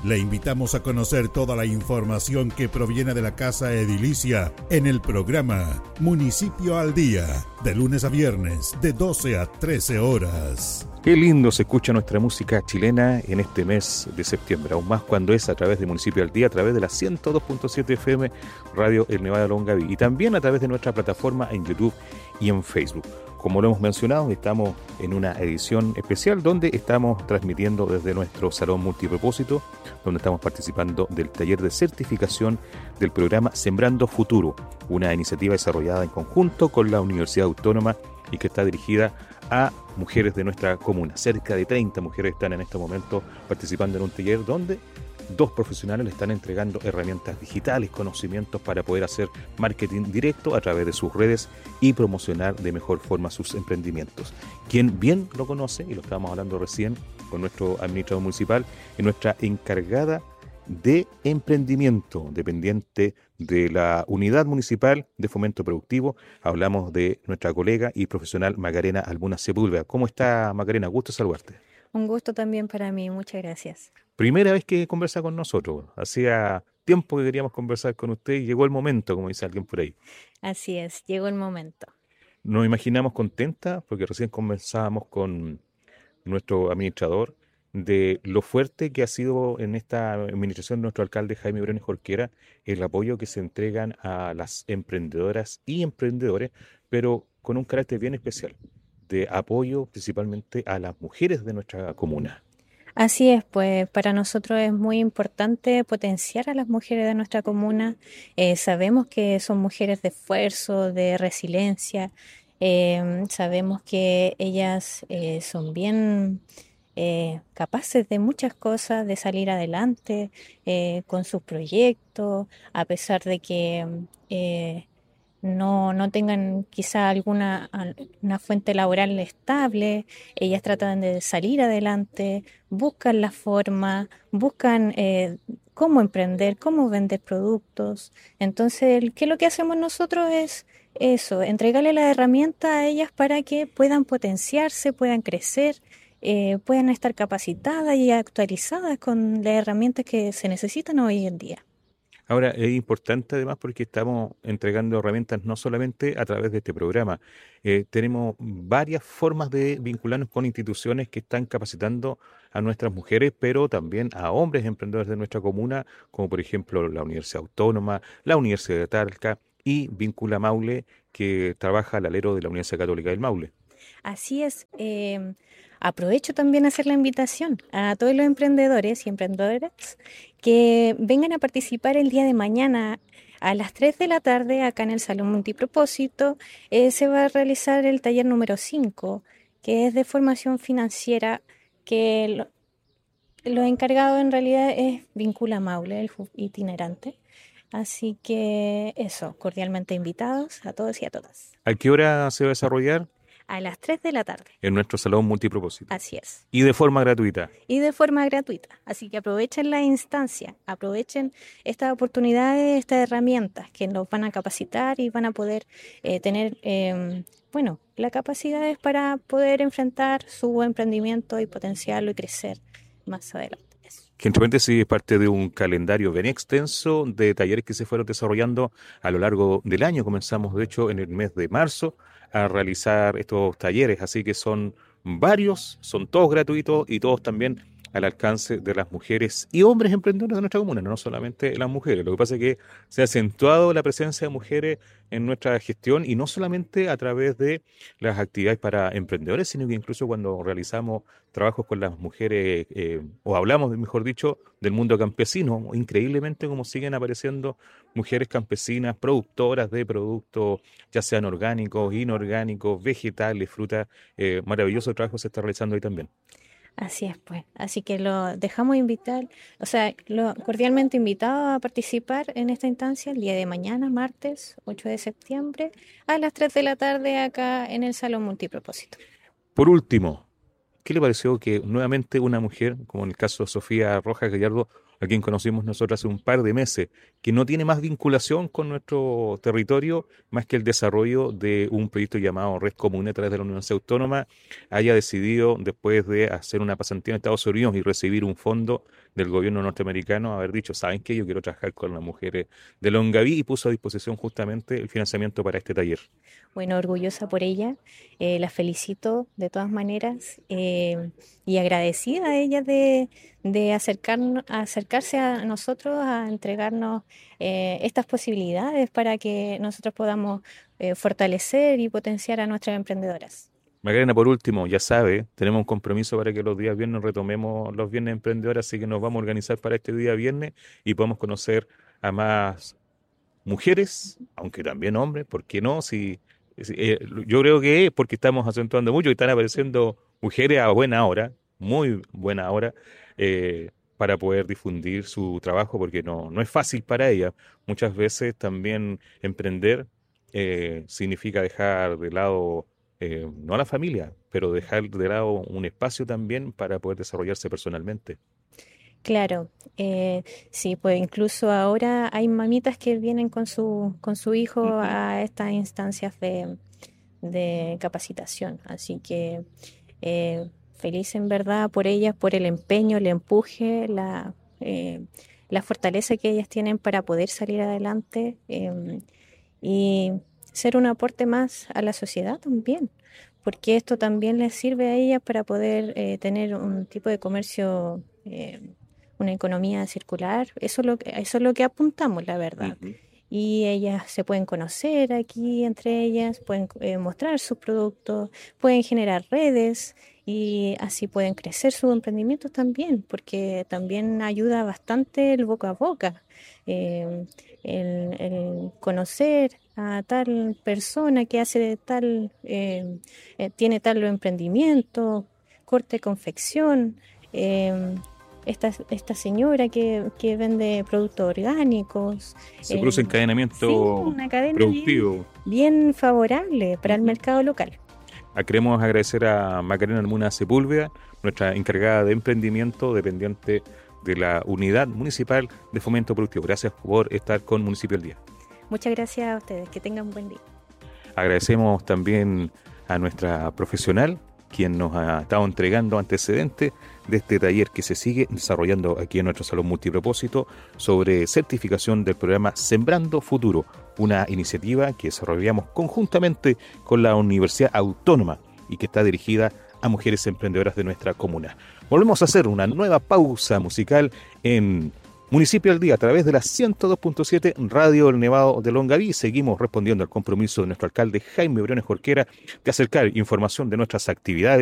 Le invitamos a conocer toda la información que proviene de la Casa Edilicia en el programa Municipio al Día, de lunes a viernes, de 12 a 13 horas. Qué lindo se escucha nuestra música chilena en este mes de septiembre, aún más cuando es a través de Municipio al Día, a través de la 102.7 FM Radio El Nevado de Longaví y también a través de nuestra plataforma en YouTube y en Facebook. Como lo hemos mencionado, estamos en una edición especial donde estamos transmitiendo desde nuestro salón multipropósito, donde estamos participando del taller de certificación del programa Sembrando Futuro, una iniciativa desarrollada en conjunto con la Universidad Autónoma y que está dirigida a mujeres de nuestra comuna. Cerca de 30 mujeres están en este momento participando en un taller donde 2 profesionales le están entregando herramientas digitales, conocimientos para poder hacer marketing directo a través de sus redes y promocionar de mejor forma sus emprendimientos. Quien bien lo conoce, y lo estábamos hablando recién con nuestro administrador municipal, es nuestra encargada de emprendimiento, dependiente de la Unidad Municipal de Fomento Productivo. Hablamos de nuestra colega y profesional Macarena Albuna Sepúlveda. ¿Cómo está, Macarena? Gusto saludarte. Un gusto también para mí, muchas gracias. Primera vez que conversa con nosotros. Hacía tiempo que queríamos conversar con usted y llegó el momento, como dice alguien por ahí. Así es, llegó el momento. Nos imaginamos contentas porque recién conversábamos con nuestro administrador de lo fuerte que ha sido en esta administración nuestro alcalde Jaime Briones Jorquera, el apoyo que se entregan a las emprendedoras y emprendedores, pero con un carácter bien especial, de apoyo principalmente a las mujeres de nuestra comuna. Así es, pues para nosotros es muy importante potenciar a las mujeres de nuestra comuna. Sabemos que son mujeres de esfuerzo, de resiliencia. Sabemos que ellas son bien capaces de muchas cosas, de salir adelante con sus proyectos, a pesar de que no tengan quizá una fuente laboral estable. Ellas tratan de salir adelante, buscan la forma, buscan cómo emprender, cómo vender productos. Entonces, ¿qué es lo que hacemos nosotros? Es eso, entregarle las herramientas a ellas para que puedan potenciarse, puedan crecer, puedan estar capacitadas y actualizadas con las herramientas que se necesitan hoy en día. Ahora, es importante además porque estamos entregando herramientas no solamente a través de este programa. Tenemos varias formas de vincularnos con instituciones que están capacitando a nuestras mujeres, pero también a hombres emprendedores de nuestra comuna, como por ejemplo la Universidad Autónoma, la Universidad de Talca y Vincula Maule, que trabaja al alero de la Universidad Católica del Maule. Así es. Aprovecho también a hacer la invitación a todos los emprendedores y emprendedoras que vengan a participar el día de mañana a las 3 de la tarde acá en el Salón Multipropósito. Se va a realizar el taller número 5, que es de formación financiera, que lo encargado en realidad es Vincula Maule, el itinerante. Así que eso, cordialmente invitados a todos y a todas. ¿A qué hora se va a desarrollar? A las 3 de la tarde. En nuestro salón multipropósito. Así es. Y de forma gratuita. Y de forma gratuita. Así que aprovechen la instancia, aprovechen estas oportunidades, estas herramientas que nos van a capacitar y van a poder tener, las capacidades para poder enfrentar su emprendimiento y potenciarlo y crecer más adelante. Que entre paréntesis es parte de un calendario bien extenso de talleres que se fueron desarrollando a lo largo del año. Comenzamos, de hecho, en el mes de marzo a realizar estos talleres, así que son varios, son todos gratuitos y todos también al alcance de las mujeres y hombres emprendedores de nuestra comuna, no solamente las mujeres. Lo que pasa es que se ha acentuado la presencia de mujeres en nuestra gestión y no solamente a través de las actividades para emprendedores, sino que incluso cuando realizamos trabajos con las mujeres o hablamos, mejor dicho, del mundo campesino, increíblemente como siguen apareciendo mujeres campesinas, productoras de productos, ya sean orgánicos, inorgánicos, vegetales, frutas. Maravilloso trabajo se está realizando ahí también. Así es, pues. Así que lo dejamos invitar, lo cordialmente invitado a participar en esta instancia el día de mañana, martes 8 de septiembre, a las 3 de la tarde acá en el Salón Multipropósito. Por último, ¿qué le pareció que nuevamente una mujer, como en el caso de Sofía Rojas Gallardo, a quien conocimos nosotros hace un par de meses, que no tiene más vinculación con nuestro territorio más que el desarrollo de un proyecto llamado Red Común a través de la Universidad Autónoma, haya decidido, después de hacer una pasantía en Estados Unidos y recibir un fondo del gobierno norteamericano, haber dicho, ¿saben qué? Yo quiero trabajar con las mujeres de Longaví, y puso a disposición justamente el financiamiento para este taller. Bueno, orgullosa por ella, la felicito de todas maneras, y agradecida a ella de acercarse a nosotros, a entregarnos estas posibilidades para que nosotros podamos fortalecer y potenciar a nuestras emprendedoras. Macarena, por último, ya sabe, tenemos un compromiso para que los días viernes retomemos los viernes emprendedores, así que nos vamos a organizar para este día viernes y podamos conocer a más mujeres, aunque también hombres, ¿por qué no? Yo creo que es porque estamos acentuando mucho y están apareciendo mujeres a buena hora, muy buena hora, para poder difundir su trabajo, porque no es fácil para ellas. Muchas veces también emprender significa dejar de lado, no a la familia, pero dejar de lado un espacio también para poder desarrollarse personalmente. Claro, sí, pues incluso ahora hay mamitas que vienen con su hijo Ujú. a estas instancias de capacitación, así que feliz en verdad por ellas, por el empeño, el empuje, la fortaleza que ellas tienen para poder salir adelante, y ser un aporte más a la sociedad también, porque esto también les sirve a ellas para poder tener un tipo de comercio, una economía circular. Eso es lo que apuntamos, la verdad. Ujú. Y ellas se pueden conocer aquí entre ellas, pueden mostrar sus productos, pueden generar redes y así pueden crecer sus emprendimientos también, porque también ayuda bastante el boca a boca, eh, el conocer a tal persona que hace tal, tiene tal emprendimiento, corte, confección. eh, esta señora que vende productos orgánicos. Se eh, produce sí, encadenamiento una cadena productivo. bien favorable para el Ujú. mercado local. Queremos agradecer a Macarena Almuna Sepúlveda, nuestra encargada de emprendimiento, dependiente de la Unidad Municipal de Fomento Productivo. Gracias por estar con Municipio al Día. Muchas gracias a ustedes, que tengan un buen día. Agradecemos también a nuestra profesional, quien nos ha estado entregando antecedentes de este taller que se sigue desarrollando aquí en nuestro Salón Multipropósito sobre certificación del programa Sembrando Futuro, una iniciativa que desarrollamos conjuntamente con la Universidad Autónoma y que está dirigida a mujeres emprendedoras de nuestra comuna. Volvemos a hacer una nueva pausa musical en Municipio al Día a través de la 102.7 Radio El Nevado de Longaví. Seguimos respondiendo al compromiso de nuestro alcalde Jaime Briones Jorquera de acercar información de nuestras actividades